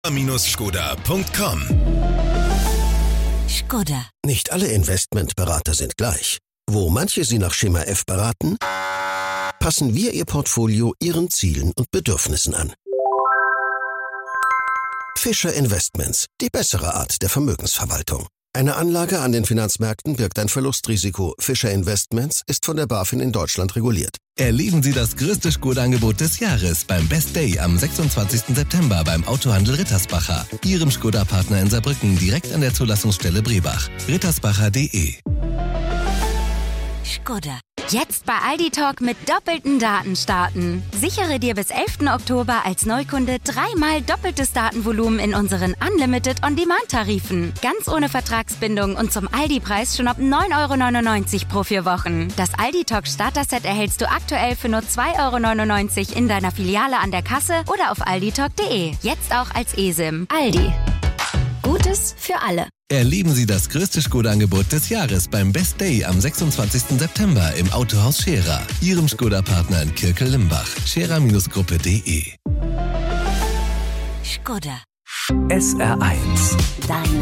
Skoda.com. Skoda. Nicht alle Investmentberater sind gleich. Wo manche Sie nach Schema F beraten, passen wir Ihr Portfolio Ihren Zielen und Bedürfnissen an. Fischer Investments, die bessere Art der Vermögensverwaltung. Eine Anlage an den Finanzmärkten birgt ein Verlustrisiko. Fischer Investments ist von der BaFin in Deutschland reguliert. Erleben Sie das größte Skoda-Angebot des Jahres beim Best Day am 26. September beim Autohandel Rittersbacher. Ihrem Skoda-Partner in Saarbrücken direkt an der Zulassungsstelle Brebach. rittersbacher.de. Skoda. Jetzt bei Aldi Talk mit doppelten Daten starten. Sichere dir bis 11. Oktober als Neukunde 3-mal doppeltes Datenvolumen in unseren Unlimited On-Demand-Tarifen. Ganz ohne Vertragsbindung und zum Aldi-Preis schon ab 9,99 € pro 4 Wochen. Das Aldi Talk Starter-Set erhältst du aktuell für nur 2,99 € in deiner Filiale an der Kasse oder auf alditalk.de. Jetzt auch als eSIM. Aldi. Gutes für alle. Erleben Sie das größte Skoda-Angebot des Jahres beim Best Day am 26. September im Autohaus Scherer. Ihrem Skoda-Partner in Kirkel-Limbach. scherer-gruppe.de. Skoda. SR1. Deine